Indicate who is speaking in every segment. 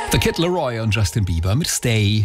Speaker 1: The Kid Laroi und Justin Bieber mit Stay.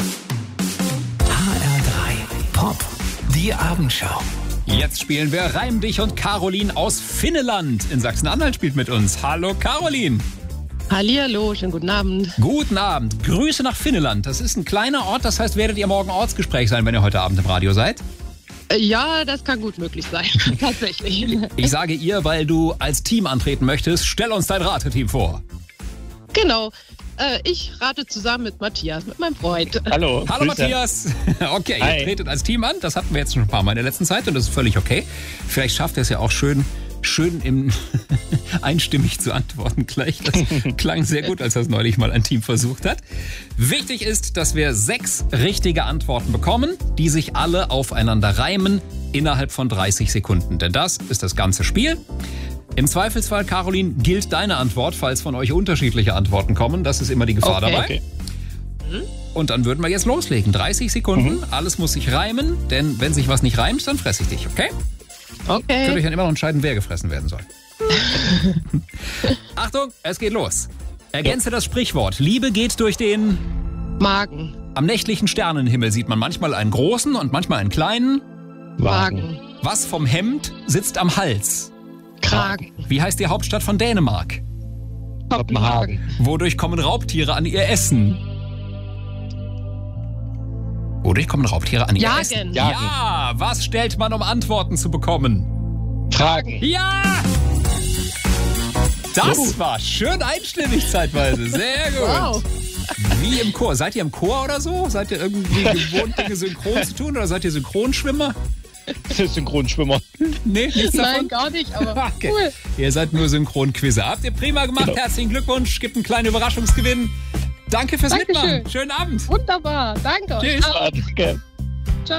Speaker 2: HR3 Pop, die Abendschau.
Speaker 1: Jetzt spielen wir Reim dich und Caroline aus Finneland in Sachsen-Anhalt spielt mit uns. Hallo Caroline.
Speaker 3: Hallihallo, schönen guten Abend.
Speaker 1: Guten Abend. Grüße nach Finneland. Das ist ein kleiner Ort, das heißt, werdet ihr morgen Ortsgespräch sein, wenn ihr heute Abend im Radio seid?
Speaker 3: Ja, das kann gut möglich sein, tatsächlich.
Speaker 1: Ich sage ihr, weil du als Team antreten möchtest, stell uns dein Rateteam vor.
Speaker 3: Genau, ich rate zusammen mit Matthias, mit meinem Freund.
Speaker 4: Hallo.
Speaker 1: Hallo Matthias. Okay,
Speaker 4: Hi.
Speaker 1: ihr tretet als Team an. Das hatten wir jetzt schon ein paar Mal in der letzten Zeit und das ist völlig okay. Vielleicht schafft ihr es ja auch schön einstimmig zu antworten gleich. Das klang sehr gut, als das neulich mal ein Team versucht hat. Wichtig ist, dass wir 6 richtige Antworten bekommen, die sich alle aufeinander reimen innerhalb von 30 Sekunden. Denn das ist das ganze Spiel. Im Zweifelsfall, Caroline, gilt deine Antwort, falls von euch unterschiedliche Antworten kommen. Das ist immer die Gefahr dabei.
Speaker 4: Okay.
Speaker 1: Und dann würden wir jetzt loslegen. 30 Sekunden, alles muss sich reimen, denn wenn sich was nicht reimt, dann fresse ich dich, okay? Könnt ihr
Speaker 3: Okay.
Speaker 1: euch dann immer noch entscheiden, wer gefressen werden soll. Achtung, es geht los. Ergänze das Sprichwort. Liebe geht durch den...
Speaker 3: Magen.
Speaker 1: Am nächtlichen Sternenhimmel sieht man manchmal einen großen und manchmal einen kleinen.
Speaker 3: Wagen.
Speaker 1: Was vom Hemd sitzt am Hals?
Speaker 3: Kragen.
Speaker 1: Wie heißt die Hauptstadt von Dänemark?
Speaker 3: Kopenhagen.
Speaker 1: Wodurch kommen Raubtiere an ihr Essen? Wodurch kommen Raubtiere an ihr
Speaker 3: Jagen.
Speaker 1: Essen?
Speaker 4: Jagen.
Speaker 1: Ja, was stellt man, um Antworten zu bekommen?
Speaker 4: Fragen.
Speaker 1: Ja! Das war schön einstimmig zeitweise. Sehr gut.
Speaker 3: Wow.
Speaker 1: Wie im Chor. Seid ihr im Chor oder so? Seid ihr irgendwie gewohnt, Dinge synchron zu tun? Oder seid ihr Synchronschwimmer?
Speaker 4: Synchronschwimmer.
Speaker 1: Nee, nichts davon?
Speaker 3: Nein, gar nicht, aber
Speaker 1: Okay.
Speaker 3: cool.
Speaker 1: Ihr seid nur Synchronquizzer. Habt ihr prima gemacht.
Speaker 4: Genau.
Speaker 1: Herzlichen Glückwunsch. Gibt einen kleinen Überraschungsgewinn. Danke fürs
Speaker 3: Dankeschön.
Speaker 1: Mitmachen. Schönen Abend.
Speaker 3: Wunderbar, danke.
Speaker 1: Tschüss.
Speaker 4: Danke.